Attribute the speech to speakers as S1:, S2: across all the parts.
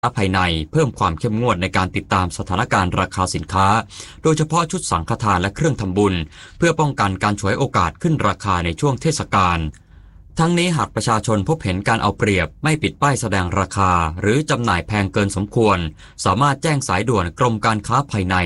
S1: ภายในเพิ่มความเข้มงวดในการติดตามสถานการณ์ราคาสินค้าโดยเฉพาะชุดสังฆทานและเครื่องทำบุญเพื่อป้องกันการฉวยโอกาสขึ้นราคาในช่วงเทศกาลทั้งนี้หากประชาชนพบเห็นการเอาเปรียบไม่ปิดป้ายแสดงราคาหรือจำหน่ายแพงเกินสมควรสามารถแจ้งสายด่วนกรมการค้าภายใน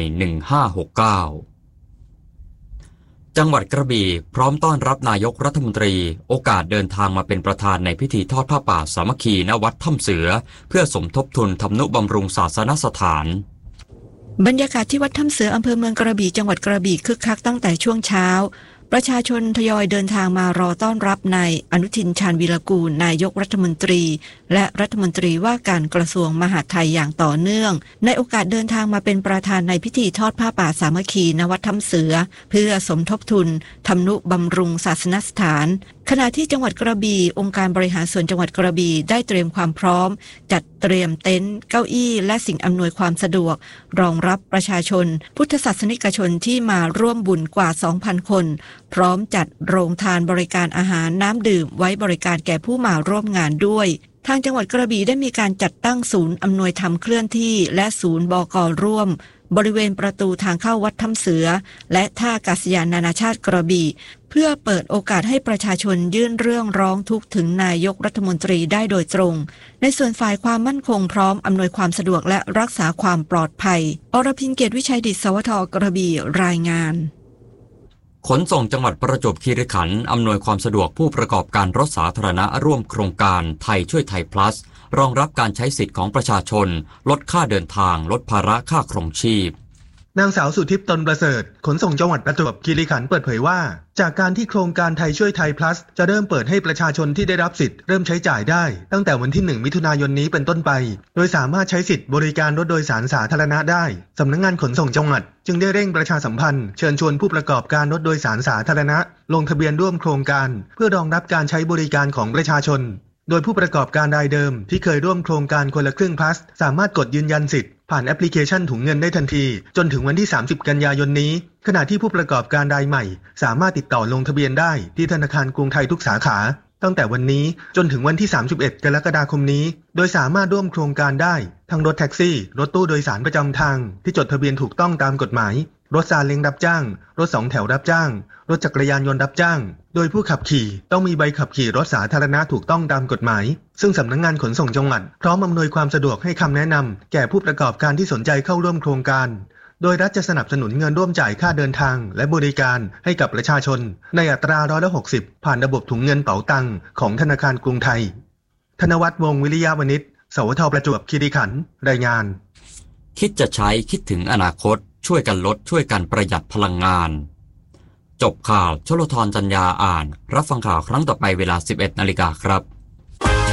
S1: 1569จังหวัดกระบี่พร้อมต้อนรับนายกรัฐมนตรีโอกาสเดินทางมาเป็นประธานในพิธีทอดผ้าป่าสามัคคีณวัดถ้ำเสือเพื่อสมทบทุนทำนุบำรุงศาสนสถาน
S2: บรรยากาศที่วัดถ้ำเสืออำเภอเมืองกระบี่จังหวัดกระบี่คึกคักตั้งแต่ช่วงเช้าประชาชนทยอยเดินทางมารอต้อนรับนายอนุทินชาญวีรกูลนายกรัฐมนตรีและรัฐมนตรีว่าการกระทรวงมหาดไทยอย่างต่อเนื่องในโอกาสเดินทางมาเป็นประธานในพิธีทอดผ้าป่าสามัคคีณวัดถ้ำเสือเพื่อสมทบทุนทำนุบำรุงศาสนสถานขณะที่จังหวัดกระบี่องค์การบริหารส่วนจังหวัดกระบี่ได้เตรียมความพร้อมจัดเตรียมเต็นท์เก้าอี้และสิ่งอำนวยความสะดวกรองรับประชาชนพุทธศาสนิกชนที่มาร่วมบุญกว่า 2,000 คนพร้อมจัดโรงทานบริการอาหารน้ำดื่มไว้บริการแก่ผู้มาร่วมงานด้วยทางจังหวัดกระบี่ได้มีการจัดตั้งศูนย์อำนวยธรรมเคลื่อนที่และศูนย์บก.ร่วมบริเวณประตูทางเข้าวัดถ้ำเสือและท่าอากาศยานนานาชาติกระบี่เพื่อเปิดโอกาสให้ประชาชนยื่นเรื่องร้องทุกข์ถึงนายกรัฐมนตรีได้โดยตรงในส่วนฝ่ายความมั่นคงพร้อมอำนวยความสะดวกและรักษาความปลอดภัยอรพิน เกตวิชัยดิษฐ์ สวท.กระบี่รายงาน
S1: ขนส่งจังหวัดประจวบคีรีขันธ์อำนวยความสะดวกผู้ประกอบการรถสาธารณะร่วมโครงการไทยช่วยไทย plus รองรับการใช้สิทธิ์ของประชาชนลดค่าเดินทางลดภาระค่าครองชีพ
S3: นางสาวสุทิพย์ตนประเสริฐขนส่งจังหวัดประจวบคีรีขันธ์เปิดเผยว่าจากการที่โครงการไทยช่วยไทย plus จะเริ่มเปิดให้ประชาชนที่ได้รับสิทธิ์เริ่มใช้จ่ายได้ตั้งแต่วันที่1 มิถุนายนนี้เป็นต้นไปโดยสามารถใช้สิทธิ์บริการรถโดยสารสาธารณะได้สำนักงานขนส่งจังหวัดจึงได้เร่งประชาสัมพันธ์เชิญชวนผู้ประกอบการรถโดยสารสาธารณะลงทะเบียนร่วมโครงการเพื่อรองรับการใช้บริการของประชาชนโดยผู้ประกอบการรายเดิมที่เคยร่วมโครงการคนละครึ่ง plus สามารถกดยืนยันสิทธิ์ผ่านแอปพลิเคชันถุงเงินได้ทันทีจนถึงวันที่30 กันยายนนี้ขณะที่ผู้ประกอบการรายใหม่สามารถติดต่อลงทะเบียนได้ที่ธนาคารกรุงไทยทุกสาขาตั้งแต่วันนี้จนถึงวันที่31 กรกฎาคมนี้โดยสามารถร่วมโครงการได้ทั้งรถแท็กซี่รถตู้โดยสารประจำทางที่จดทะเบียนถูกต้องตามกฎหมายรถซาเล้งรับจ้างรถ2 แถวรับจ้างรถจักรยานยนต์รับจ้างโดยผู้ขับขี่ต้องมีใบขับขี่รถสาธารณะถูกต้องตามกฎหมายซึ่งสำนักงานขนส่งจังหวัดพร้อมอำนวยความสะดวกให้คำแนะนำแก่ผู้ประกอบการที่สนใจเข้าร่วมโครงการโดยรัฐจะสนับสนุนเงินร่วมจ่ายค่าเดินทางและบริการให้กับประชาชนในอัตรา60%ผ่านระบบถุงเงินเป๋าตังของธนาคารกรุงไทยธนวัฒน์ วงศ์วิริยาวณิช สวท.ประจวบคีรีขันธ์รายงาน
S1: คิดจะใช้คิดถึงอนาคตช่วยกันลดช่วยกันประหยัดพลังงานจบข่าวชลธร จัญญาอ่านรับฟังข่าวครั้งต่อไปเวลา 11 นาฬิกาครับ